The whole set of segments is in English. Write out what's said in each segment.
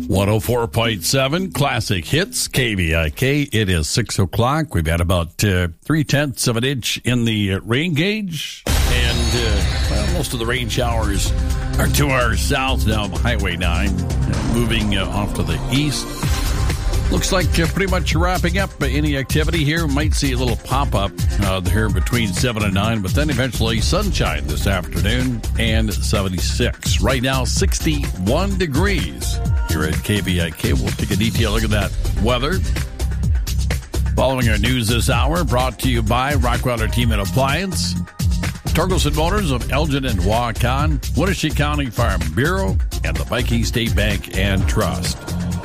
104.7 Classic Hits, KVIK. It is 6 o'clock. We've had about 3/10 of an inch in the rain gauge. And most of the rain showers are to our south now, Highway 9, moving off to the east. Looks like pretty much wrapping up any activity here. Might see a little pop-up here between 7 and 9, but then eventually sunshine this afternoon and 76. Right now, 61 degrees here at KVIK. We'll take a detailed look at that weather. Following our news this hour, brought to you by Rockweiler Team and Appliance, Torkelson Motors of Elgin and Waukon, Winnebago County Farm Bureau, and the Viking State Bank and Trust.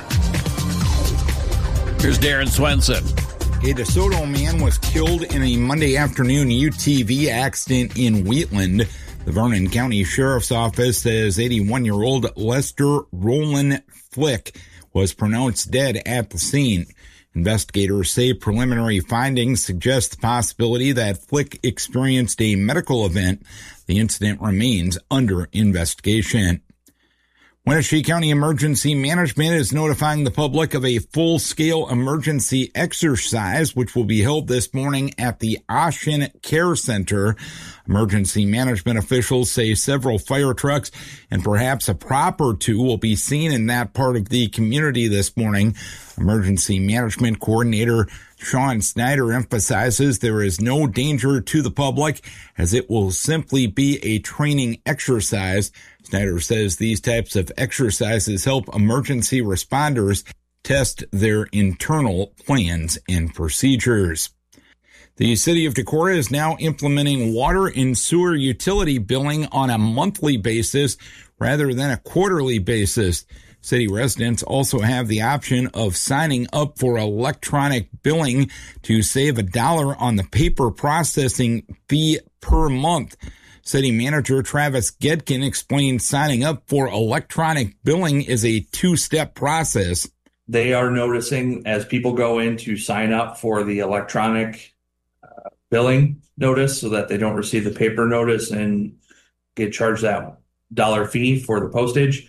Here's Darren Swenson. A DeSoto man was killed in a Monday afternoon UTV accident in Wheatland. The Vernon County Sheriff's Office says 81-year-old Lester Roland Flick was pronounced dead at the scene. Investigators say preliminary findings suggest the possibility that Flick experienced a medical event. The incident remains under investigation. Wenatchee County Emergency Management is notifying the public of a full-scale emergency exercise, which will be held this morning at the Ocean Care Center. Emergency management officials say several fire trucks and perhaps a prop or two will be seen in that part of the community this morning. Emergency Management Coordinator Sean Snyder emphasizes there is no danger to the public as it will simply be a training exercise. Snyder says these types of exercises help emergency responders test their internal plans and procedures. The city of Decorah is now implementing water and sewer utility billing on a monthly basis rather than a quarterly basis. City residents also have the option of signing up for electronic billing to save $1 on the paper processing fee per month. City Manager Travis Gedkin explained signing up for electronic billing is a two-step process. They are noticing as people go in to sign up for the electronic billing notice so that they don't receive the paper notice and get charged that $1 fee for the postage,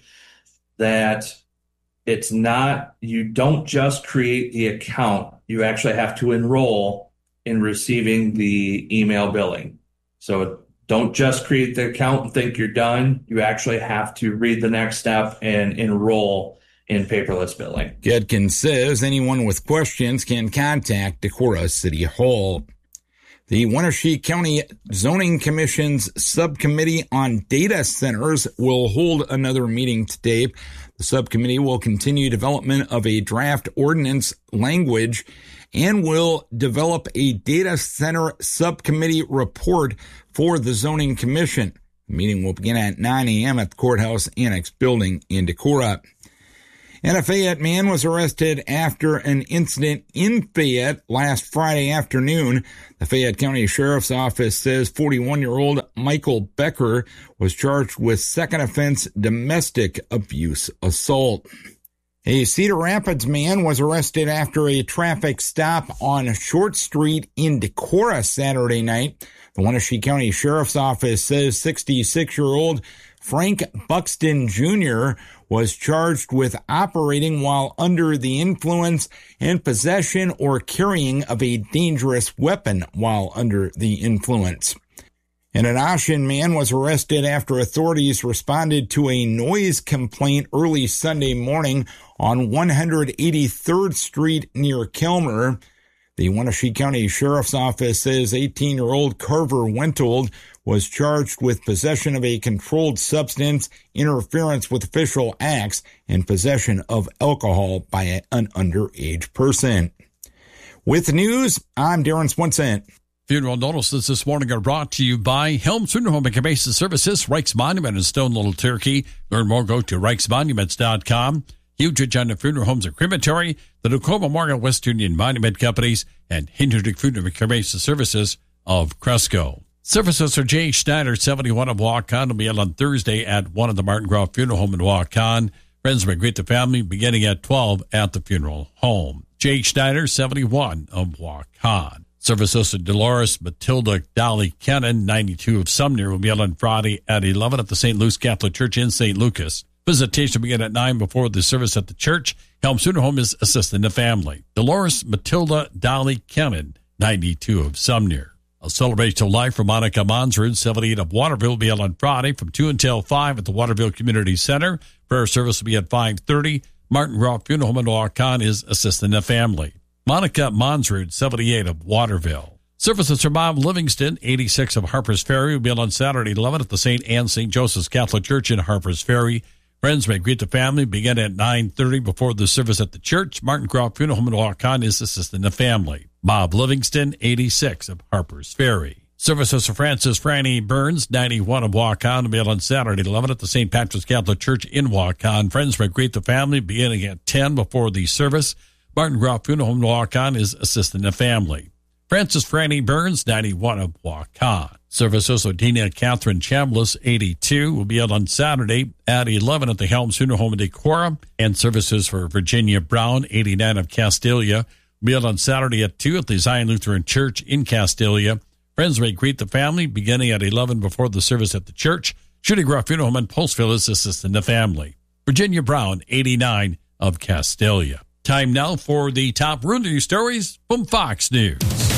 that it's not, you don't just create the account, you actually have to enroll in receiving the email billing. So don't just create the account and think you're done. You actually have to read the next step and enroll in paperless billing. Gedkin says anyone with questions can contact Decorah City Hall. The Wenatchee County Zoning Commission's Subcommittee on Data Centers will hold another meeting today. The subcommittee will continue development of a draft ordinance language and will develop a data center subcommittee report for the Zoning Commission. The meeting will begin at 9 a.m. at the Courthouse Annex Building in Decorah. And a Fayette man was arrested after an incident in Fayette last Friday afternoon. The Fayette County Sheriff's Office says 41-year-old Michael Becker was charged with second offense domestic abuse assault. A Cedar Rapids man was arrested after a traffic stop on Short Street in Decorah Saturday night. The Wenatchee County Sheriff's Office says 66-year-old Frank Buxton Jr. was charged with operating while under the influence and possession or carrying of a dangerous weapon while under the influence. And an Ocean man was arrested after authorities responded to a noise complaint early Sunday morning on 183rd Street near Kelmer. The Wenatchee County Sheriff's Office says 18-year-old Carver Wentold was charged with possession of a controlled substance, interference with official acts, and possession of alcohol by an underage person. With news, I'm Darren Swenson. Funeral notices this morning are brought to you by Helms Funeral Home and Cremation Services, Reich's Monument in Stone Little Turkey. Learn more, go to reichsmonuments.com. Huge Agenda Funeral Homes and Crematory, the Tacoma Memorial West Union Monument Companies, and Hinderdick Funeral and Cremation Services of Cresco. Services for Jay Schneider, 71 of Waukon, will be held on Thursday at 1 of the Martin Grove Funeral Home in Waukon. Friends may greet the family beginning at 12 at the funeral home. Jay Schneider, 71 of Waukon. Services to Dolores Matilda Dolly Kennan, 92 of Sumner, will be held on Friday at 11 at the St. Luke's Catholic Church in St. Lucas. Visitation begin at 9 before the service at the church. Helms Funeral Home is assisting the family. Dolores Matilda Dolly Kennan, 92 of Sumner. A celebration of life for Monica Monsrud, 78 of Waterville, will be held on Friday from 2 until 5 at the Waterville Community Center. Prayer service will be at 5:30. Martin Groff Funeral Home in Waukon is assisting the family. Monica Monsrud, 78 of Waterville. Services for Bob Livingston, 86 of Harpers Ferry, will be held on Saturday 11 at the St. Anne St. Joseph's Catholic Church in Harpers Ferry. Friends may greet the family, begin at 9:30 before the service at the church. Martin Groff Funeral Home in Waukon is assisting the family. Bob Livingston, 86 of Harpers Ferry. Services for Francis Franny Burns, 91 of Waukon, will be held on Saturday 11 at the St. Patrick's Catholic Church in Waukon. Friends may greet the family, beginning at 10 before the service. Martin Groff Funeral Home in Waukon is assisting the family. Francis Franny Burns, 91 of Waukon. Services of Dina Catherine Chambliss, 82, will be held on Saturday at 11 at the Helms Funeral Home in Decorah. And services for Virginia Brown, 89 of Castalia, will be held on Saturday at 2 at the Zion Lutheran Church in Castalia. Friends may greet the family beginning at 11 before the service at the church. Judy Groff Funeral Home in Postville is assisting the family. Virginia Brown, 89 of Castalia. Time now for the top root news stories from Fox News.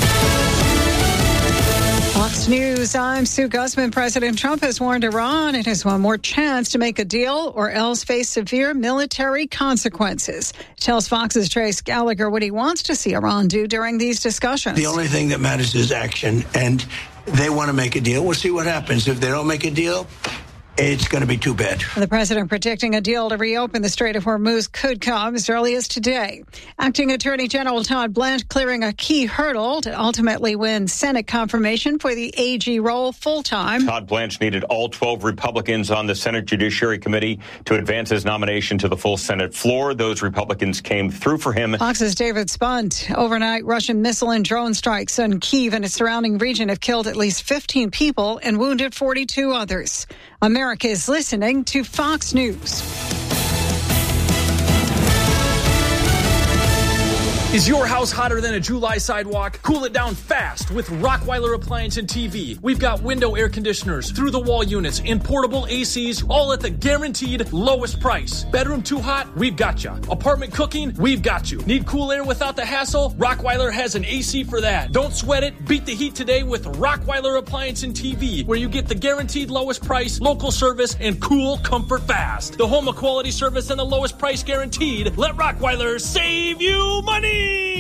Fox News, I'm Sue Guzman. President Trump has warned Iran it has one more chance to make a deal or else face severe military consequences. Tells Fox's Trace Gallagher what he wants to see Iran do during these discussions. The only thing that matters is action, and they want to make a deal. We'll see what happens. If they don't make a deal, it's going to be too bad. The president predicting a deal to reopen the Strait of Hormuz could come as early as today. Acting Attorney General Todd Blanche clearing a key hurdle to ultimately win Senate confirmation for the AG role full-time. Todd Blanche needed all 12 Republicans on the Senate Judiciary Committee to advance his nomination to the full Senate floor. Those Republicans came through for him. Fox's David Spunt. Overnight Russian missile and drone strikes on Kyiv and its surrounding region have killed at least 15 people and wounded 42 others. America is listening to Fox News. Is your house hotter than a July sidewalk? Cool it down fast with Rockweiler Appliance and TV. We've got window air conditioners, through-the-wall units, and portable ACs, all at the guaranteed lowest price. Bedroom too hot? We've got you. Apartment cooking? We've got you. Need cool air without the hassle? Rockweiler has an AC for that. Don't sweat it. Beat the heat today with Rockweiler Appliance and TV, where you get the guaranteed lowest price, local service, and cool comfort fast. The home of quality service and the lowest price guaranteed. Let Rockweiler save you money!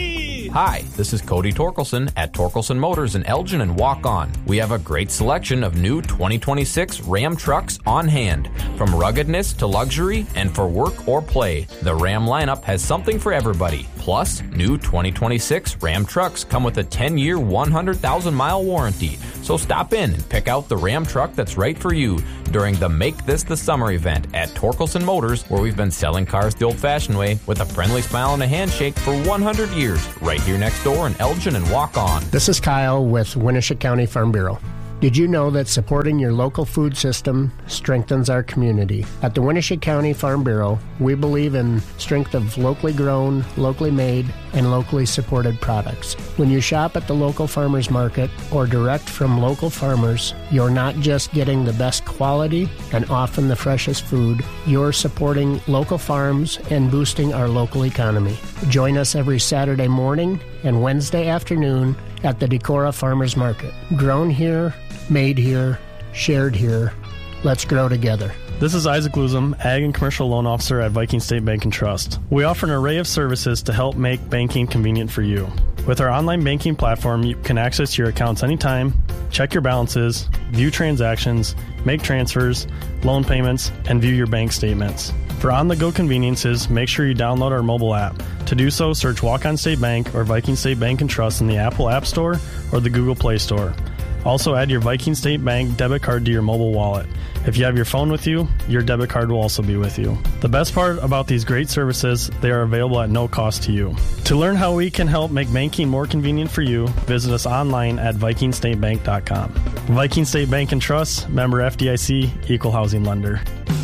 Hi, this is Cody Torkelson at Torkelson Motors in Elgin and Waukon. We have a great selection of new 2026 Ram trucks on hand. From ruggedness to luxury and for work or play, the Ram lineup has something for everybody. Plus, new 2026 Ram trucks come with a 10-year, 100,000-mile warranty. So stop in and pick out the Ram truck that's right for you during the Make This the Summer event at Torkelson Motors, where we've been selling cars the old-fashioned way with a friendly smile and a handshake for 100 years, right here next door in Elgin and Waukon. This is Kyle with Winneshiek County Farm Bureau. Did you know that supporting your local food system strengthens our community? At the Winneshiek County Farm Bureau, we believe in strength of locally grown, locally made, and locally supported products. When you shop at the local farmers market or direct from local farmers, you're not just getting the best quality and often the freshest food, you're supporting local farms and boosting our local economy. Join us every Saturday morning and Wednesday afternoon at the Decorah Farmers Market. Grown here, made here, shared here. Let's grow together. This is Isaac Luzum, Ag and Commercial Loan Officer at Viking State Bank and Trust. We offer an array of services to help make banking convenient for you. With our online banking platform, you can access your accounts anytime, check your balances, view transactions, make transfers, loan payments, and view your bank statements. For on-the-go conveniences, make sure you download our mobile app. To do so, search Waukon State Bank or Viking State Bank and Trust in the Apple App Store or the Google Play Store. Also, add your Viking State Bank debit card to your mobile wallet. If you have your phone with you, your debit card will also be with you. The best part about these great services, they are available at no cost to you. To learn how we can help make banking more convenient for you, visit us online at vikingstatebank.com. Viking State Bank and Trust, member FDIC, equal housing lender.